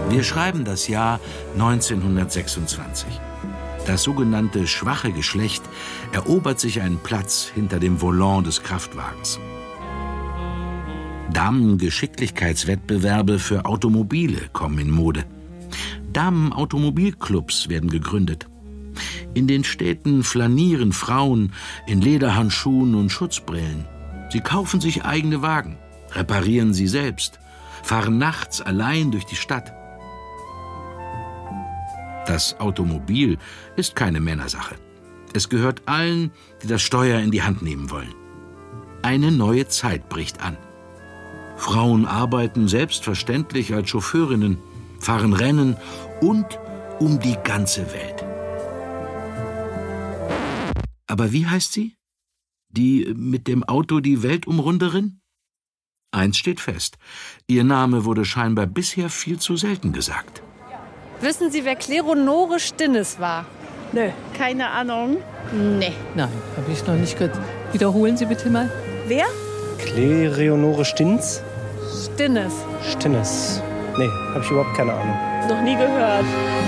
Wir schreiben das Jahr 1926. Das sogenannte schwache Geschlecht erobert sich einen Platz hinter dem Volant des Kraftwagens. Damengeschicklichkeitswettbewerbe für Automobile kommen in Mode. Damenautomobilclubs werden gegründet. In den Städten flanieren Frauen in Lederhandschuhen und Schutzbrillen. Sie kaufen sich eigene Wagen, reparieren sie selbst, fahren nachts allein durch die Stadt. Das Automobil ist keine Männersache. Es gehört allen, die das Steuer in die Hand nehmen wollen. Eine neue Zeit bricht an. Frauen arbeiten selbstverständlich als Chauffeurinnen, fahren Rennen und um die ganze Welt. Aber wie heißt sie? Die mit dem Auto die Weltumrunderin? Eins steht fest: Ihr Name wurde scheinbar bisher viel zu selten gesagt. Wissen Sie, wer Kleonore Stinnes war? Nö, keine Ahnung. Nee. Nein, habe ich noch nicht gehört. Wiederholen Sie bitte mal. Wer? Kleonore Stinnes? Stinnes. Stinnes. Nee, habe ich überhaupt keine Ahnung. Noch nie gehört.